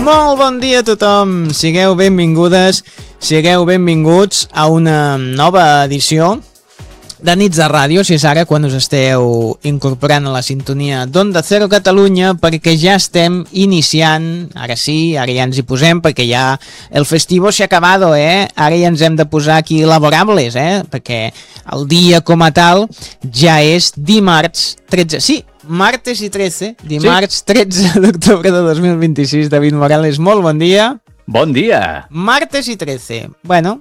Molt bon dia a tothom, sigueu benvingudes, sigueu benvinguts a una nova edició de Nits de Ràdio, si és ara quan us esteu incorporant a la sintonia d'Onda Cero Catalunya, perquè ja estem iniciant, ara sí, ara ja ens hi posem, perquè ja el festivo s'ha acabado, ara ja ens hem de posar aquí laborables, perquè el dia com a tal ja és dimarts 13, sí, martes i 13, dimarts 13 d'octubre de 2026, David Morales, molt bon dia. Bon dia. Martes i 13, bueno,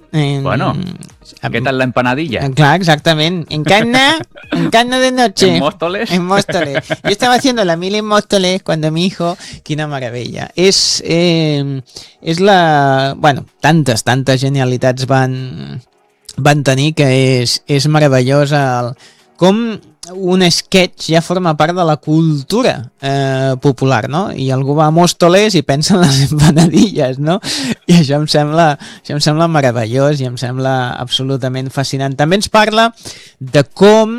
¿qué tal la empanadilla? Claro, exactamente. En carne de noche. ¿En Móstoles? En Móstoles. Yo estaba haciendo la mil en Móstoles cuando mi hijo, quina meravella. És la... Bueno, tantes genialitats van tenir que és meravellós com un sketch ja forma part de la cultura popular, no? I algú va a Móstoles i pensa en les empanadilles, no? I això em sembla meravellós i em sembla absolutament fascinant. També ens parla de com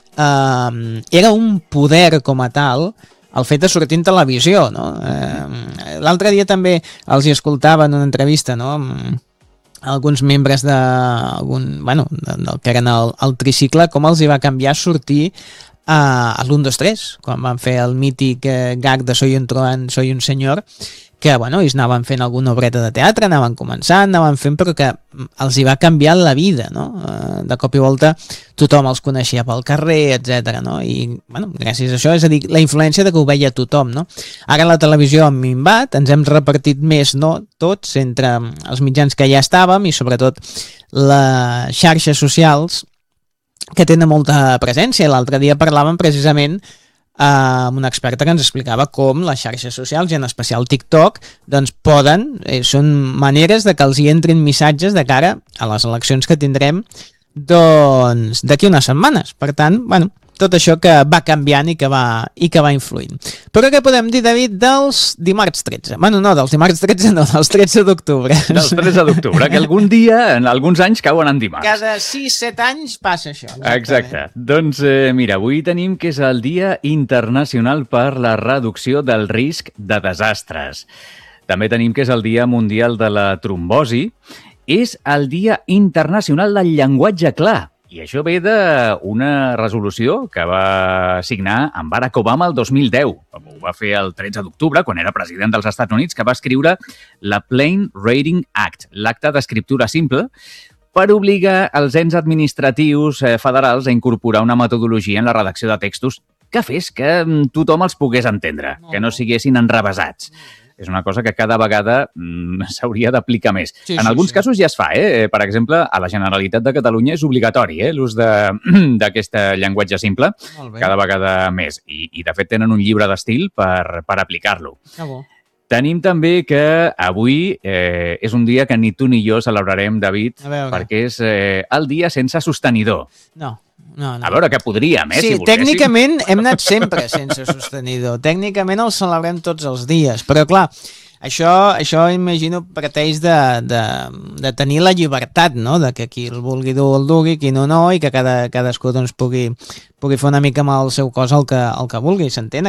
era un poder com a tal el fet de sortir en televisió, no? L'altre dia també els hi escoltava en una entrevista, no?, alguns membres del que eren el tricicle, com els hi va canviar sortir a l'1, 2, 3, quan van fer el mític gag de Soy un truán, soy un senyor, que ells anaven fent alguna obreta de teatre, anaven començant, anaven fent, però que els hi va canviar la vida, no? De cop i volta tothom els coneixia pel carrer, etc. no? I, gràcies a això, és a dir, la influència de que ho veia tothom, no? Ara la televisió ha minvat, ens hem repartit més, no?, tots, entre els mitjans que ja estàvem i sobretot les xarxes socials que tenen molta presència. L'altre dia parlàvem precisament amb una experta que ens explicava com les xarxes socials, i en especial TikTok, doncs són maneres de que els hi entrin missatges de cara a les eleccions que tindrem doncs d'aquí unes setmanes. Per tant, tot això que va canviant i que va influint. Però què podem dir, David, dels dimarts 13? Dels dimarts 13 no, dels 13 d'octubre. Dels 13 d'octubre, que algun dia, en alguns anys, cauen en dimarts. Cada 6-7 anys passa això. Exacte. Doncs mira, avui tenim que és el Dia Internacional per la Reducció del Risc de Desastres. També tenim que és el Dia Mundial de la Trombosi. És el Dia Internacional del Llenguatge Clar. I això ve d'una resolució que va signar en Barack Obama el 2010. Ho va fer el 13 d'octubre, quan era president dels Estats Units, que va escriure la Plain Writing Act, l'acte d'escriptura simple, per obligar els ens administratius federals a incorporar una metodologia en la redacció de textos que fes que tothom els pogués entendre, que no siguessin enrevesats. És una cosa que cada vegada s'hauria d'aplicar més. En alguns casos ja es fa, Per exemple, a la Generalitat de Catalunya és obligatori l'ús d'aquest llenguatge simple, cada vegada més. I de fet tenen un llibre d'estil per aplicar-lo. Tenim també que avui és un dia que ni tu ni jo celebrarem, David, perquè és el dia sense sostenidor. No. A veure, que podríem, si volguéssim. Sí, tècnicament hem anat sempre sense sostenidor. Tècnicament el celebrem tots els dies, però clar, això imagino parteix de tenir la llibertat, no?, de que qui el vulgui dur el dugui, qui no, i que cadascú doncs pugui fer una mica amb el seu cos el que vulgui, s'entén?